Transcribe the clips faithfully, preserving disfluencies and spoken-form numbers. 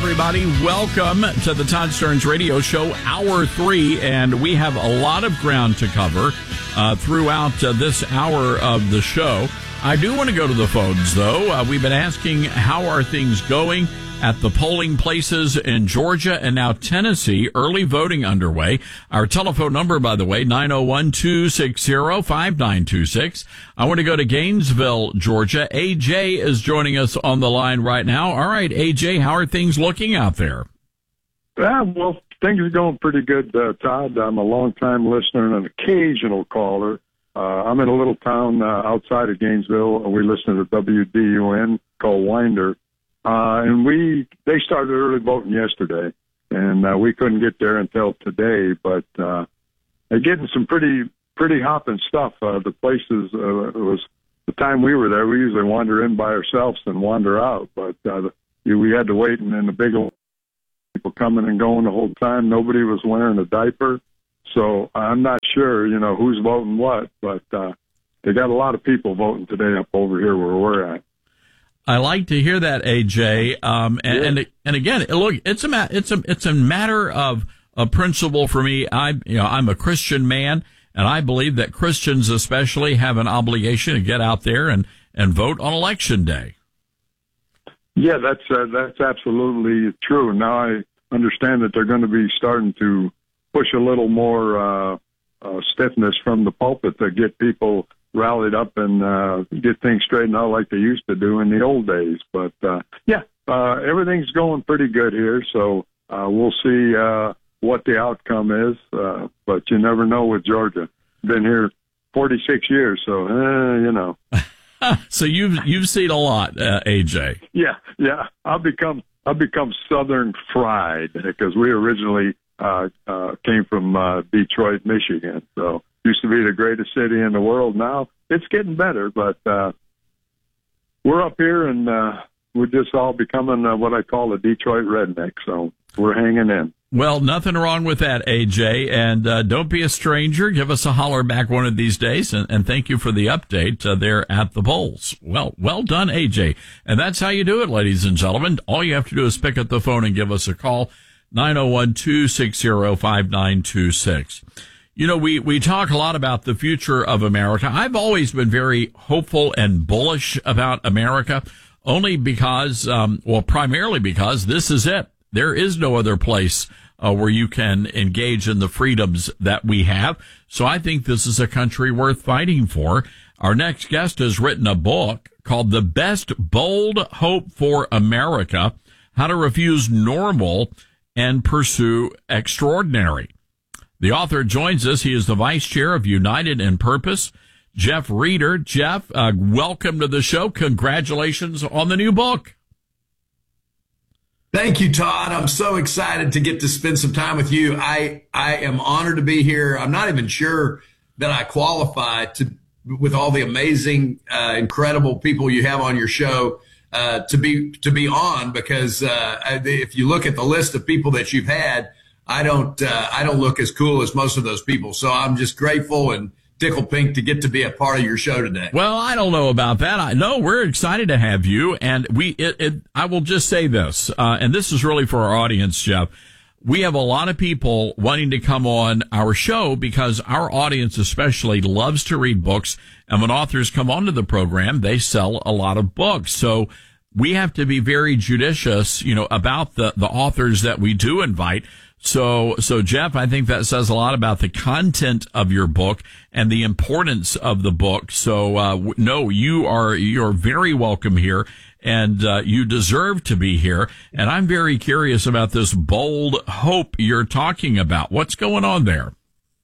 everybody. Welcome to the Todd Stearns Radio Show, Hour three, and we have a lot of ground to cover uh, throughout uh, this hour of the show. I do want to go to the phones, though. Uh, we've been asking how are things going at the polling places in Georgia and now Tennessee. Early voting underway. Our telephone number, by the way, nine oh one, two six zero, five nine two six. I want to go to Gainesville, Georgia. A J is joining us on the line right now. All right, A J, how are things looking out there? Uh, well, things are going pretty good, uh, Todd. I'm a long-time listener and an occasional caller. Uh, I'm in a little town uh, outside of Gainesville. We listen to W D U N called Winder. Uh, and we, they started early voting yesterday, and uh, we couldn't get there until today, but, uh, they're getting some pretty, pretty hopping stuff. Uh, the places, uh, it was the time we were there, we usually wander in by ourselves and wander out, but, uh, the, we had to wait, and then the big old people coming and going the whole time. Nobody was wearing a diaper. So I'm not sure, you know, who's voting what, but, uh, they got a lot of people voting today up over here where we're at. I like to hear that, A J. Um, and, yeah. and and again, look, it's a ma- it's a it's a matter of a principle for me. I you know I'm a Christian man, and I believe that Christians especially have an obligation to get out there and, and vote on election day. Yeah, that's uh, that's absolutely true. Now I understand that they're going to be starting to push a little more uh, uh, stiffness from the pulpit to get people rallied up and uh, get things straightened out like they used to do in the old days. But, uh, yeah, uh, everything's going pretty good here, so uh, we'll see uh, what the outcome is. Uh, but you never know with Georgia. Been here forty-six years, so, eh, you know. So you've you've seen a lot, uh, A J. Yeah, yeah. I've become, I've become Southern fried because we originally uh, uh, came from uh, Detroit, Michigan, so. Used to be the greatest city in the world. Now it's getting better, but uh, we're up here and uh, we're just all becoming uh, what I call a Detroit redneck. So we're hanging in. Well, nothing wrong with that, A J. And uh, don't be a stranger. Give us a holler back one of these days. And, and thank you for the update uh, there at the polls. Well, well done, A J. And that's how you do it, ladies and gentlemen. All you have to do is pick up the phone and give us a call, nine oh one, two six zero, five nine two six. You know, we, we talk a lot about the future of America. I've always been very hopeful and bullish about America, only because, um, well, primarily because this is it. There is no other place uh, where you can engage in the freedoms that we have. So I think this is a country worth fighting for. Our next guest has written a book called The Best Bold Hope for America, How to Refuse Normal and Pursue Extraordinary. The author joins us. He is the vice chair of United in Purpose, Jeff Reeder. Jeff, uh, welcome to the show. Congratulations on the new book. Thank you, Todd. I'm so excited to get to spend some time with you. I, I am honored to be here. I'm not even sure that I qualify to, with all the amazing, uh, incredible people you have on your show, uh, to be, to be on because, uh, if you look at the list of people that you've had, I don't, uh, I don't look as cool as most of those people. So I'm just grateful and tickle pink to get to be a part of your show today. Well, I don't know about that. I know we're excited to have you. And we, it, it I will just say this, uh, and this is really for our audience, Jeff. We have a lot of people wanting to come on our show because our audience especially loves to read books. And when authors come onto the program, they sell a lot of books. So we have to be very judicious, you know, about the, the authors that we do invite. So, so Jeff, I think that says a lot about the content of your book and the importance of the book. So, uh, no, you are, you're very welcome here and, uh, you deserve to be here. And I'm very curious about this bold hope you're talking about. What's going on there?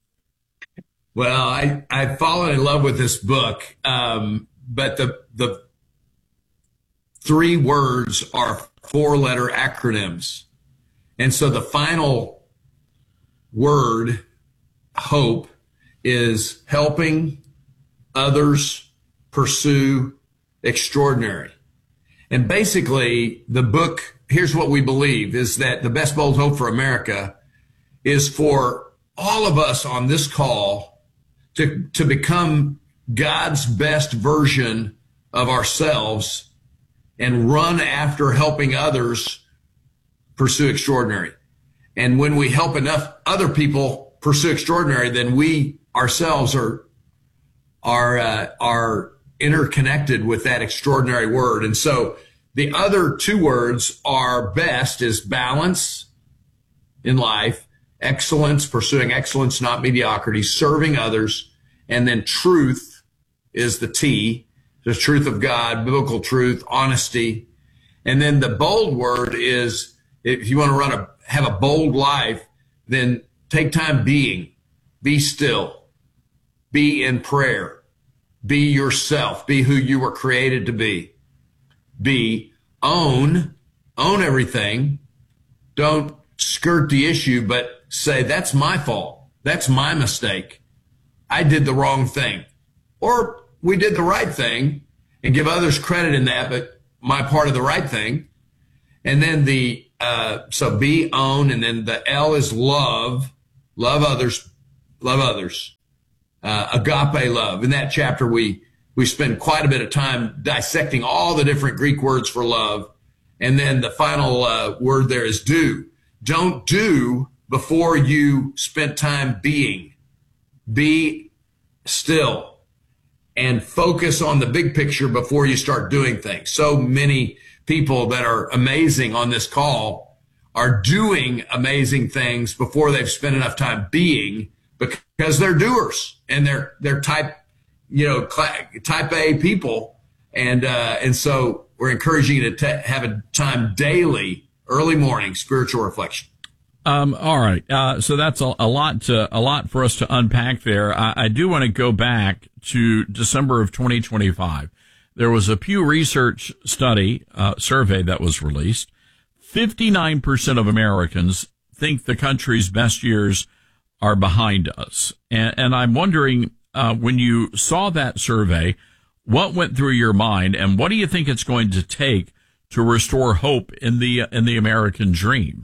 Well, I, I've fallen in love with this book. Um, but the, the three words are four letter acronyms. And so the final word, hope, is helping others pursue extraordinary. And basically, the book, here's what we believe, is that the best bold hope for America is for all of us on this call to, to become God's best version of ourselves and run after helping others pursue extraordinary. And when we help enough other people pursue extraordinary, then we ourselves are are uh, are interconnected with that extraordinary word. And so the other two words are best is balance in life, excellence, pursuing excellence, not mediocrity, serving others, and then truth is the T, the truth of God, biblical truth, honesty. And then the bold word is, if you want to run a, have a bold life, then take time being, be still, be in prayer, be yourself, be who you were created to be, be, own, own everything. Don't skirt the issue, but say, that's my fault. That's my mistake. I did the wrong thing. Or we did the right thing and give others credit in that, but my part of the right thing. And then the, uh, so be, own, and then the L is love, love others, love others, uh, agape love. In that chapter, we, we spend quite a bit of time dissecting all the different Greek words for love. And then the final uh, word there is do. Don't do before you spent time being. Be still and focus on the big picture before you start doing things. So many people that are amazing on this call are doing amazing things before they've spent enough time being, because they're doers and they're they're type you know type A people, and uh, and so we're encouraging you to t- have a time daily, early morning spiritual reflection. Um, all right. Uh, so that's a, a lot to, a lot for us to unpack there. I, I do want to go back to December of twenty twenty-five. There was a Pew Research study, uh, survey that was released. fifty-nine percent of Americans think the country's best years are behind us. And, and I'm wondering, uh, when you saw that survey, what went through your mind, and what do you think it's going to take to restore hope in the, in the American dream?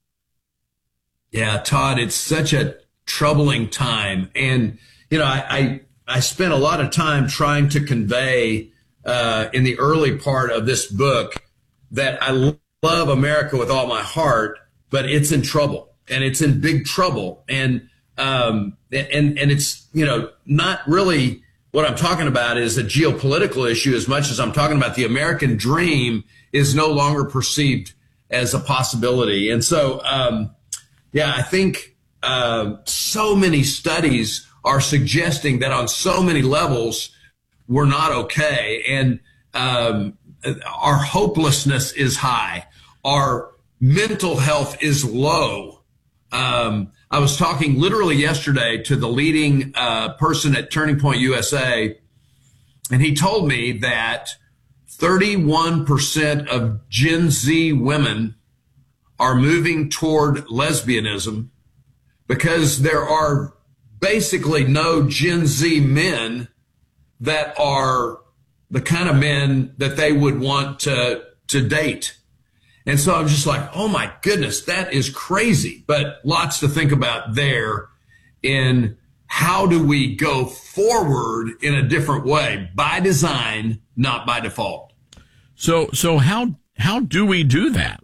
Yeah, Todd, it's such a troubling time. And, you know, I, I, I spent a lot of time trying to convey uh, in the early part of this book that I love America with all my heart, but it's in trouble, and it's in big trouble. And, um, and, and it's, you know, not really what I'm talking about is a geopolitical issue as much as I'm talking about the American dream is no longer perceived as a possibility. And so, um, Yeah, I think uh, so many studies are suggesting that on so many levels we're not okay, and um, our hopelessness is high. Our mental health is low. Um, I was talking literally yesterday to the leading uh, person at Turning Point U S A, and he told me that thirty-one percent of Gen Z women are moving toward lesbianism because there are basically no Gen Z men that are the kind of men that they would want to, to date. And so I'm just like, oh my goodness, that is crazy. But lots to think about there in how do we go forward in a different way, by design, not by default. So, so how, how do we do that?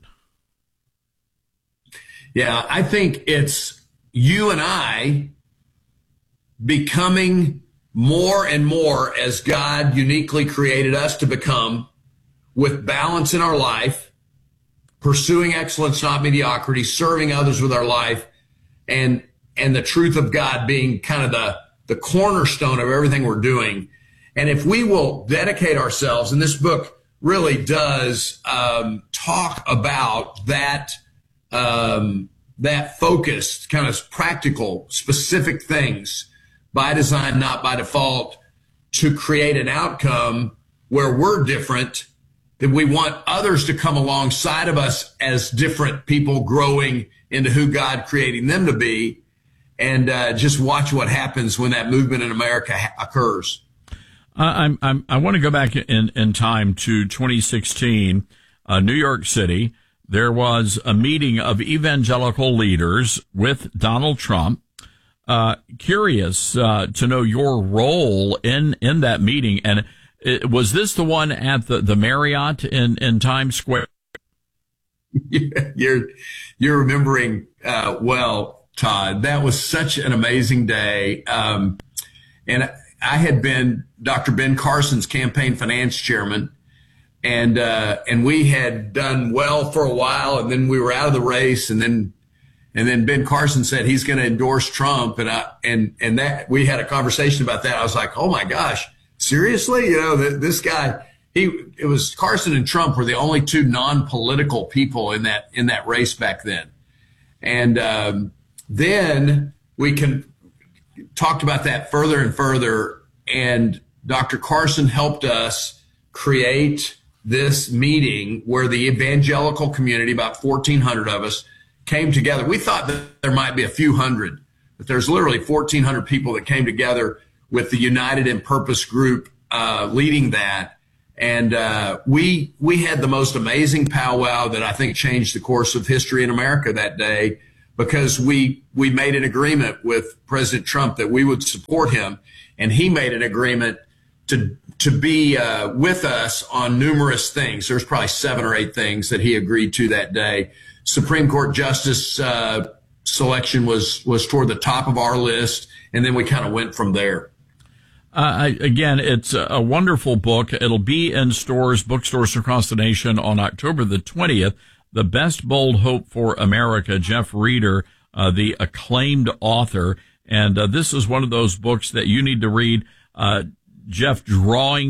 Yeah, I think it's you and I becoming more and more as God uniquely created us to become, with balance in our life, pursuing excellence, not mediocrity, serving others with our life, and and the truth of God being kind of the, the cornerstone of everything we're doing. And if we will dedicate ourselves, and this book really does um, talk about that Um, that focused, kind of practical, specific things, by design, not by default, to create an outcome where we're different, that we want others to come alongside of us as different people growing into who God creating them to be, and uh, just watch what happens when that movement in America ha- occurs. I'm, I'm, I want to go back in, in time to twenty sixteen, uh, New York City. There was a meeting of evangelical leaders with Donald Trump. Uh, curious uh, to know your role in, in that meeting. And it, was this the one at the, the Marriott in, in Times Square? you're you're remembering uh, well, Todd. That was such an amazing day, um, and I had been Doctor Ben Carson's campaign finance chairman, and uh, and we had done well for a while, and then we were out of the race, and then and then Ben Carson said he's going to endorse Trump, and I and and that we had a conversation about that. I was like, oh my gosh, seriously, you know, th- this guy. He, it was Carson and Trump were the only two non-political people in that in that race back then, and um, then we can talked about that further and further. And Doctor Carson helped us create this meeting where the evangelical community, about fourteen hundred of us, came together. We thought that there might be a few hundred, but there's literally fourteen hundred people that came together with the United in Purpose group uh, leading that. And uh, we we had the most amazing powwow that I think changed the course of history in America that day, because we we made an agreement with President Trump that we would support him, and he made an agreement to to be uh, with us on numerous things. There's probably seven or eight things that he agreed to that day. Supreme Court justice uh, selection was was toward the top of our list, and then we kind of went from there. Uh, I, again, it's a, a wonderful book. It'll be in stores, bookstores across the nation on October the twentieth. The Best Bold Hope for America, Jeff Reeder, uh, the acclaimed author. And uh, this is one of those books that you need to read. Uh, Jeff drawing